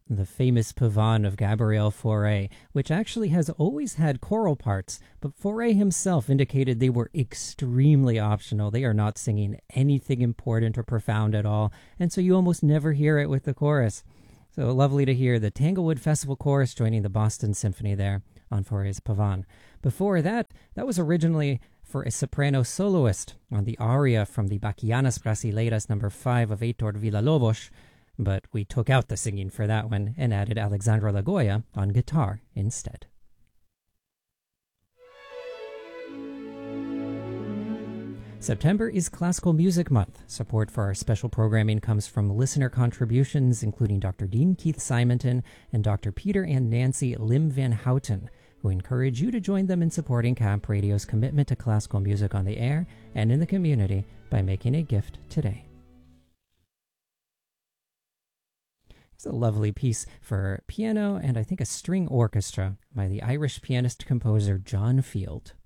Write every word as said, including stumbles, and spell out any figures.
the famous Pavane of Gabriel Fauré, which actually has always had choral parts, but Fauré himself indicated they were extremely optional. They are not singing anything important or profound at all, and so you almost never hear it with the chorus. So lovely to hear the Tanglewood Festival Chorus joining the Boston Symphony there on Fauré's Pavane. Before that, that was originally for a soprano soloist on the aria from the Baquianas Brasileiras number five of Heitor Villa-Lobos, but we took out the singing for that one and added Alexandra Lagoya on guitar instead. September is Classical Music Month. Support for our special programming comes from listener contributions, including Doctor Dean Keith Simonton and Doctor Peter and Nancy Lim Van Houten, who encourage you to join them in supporting Camp Radio's commitment to classical music on the air and in the community by making a gift today. It's a lovely piece for piano and I think a string orchestra by the Irish pianist-composer John Field.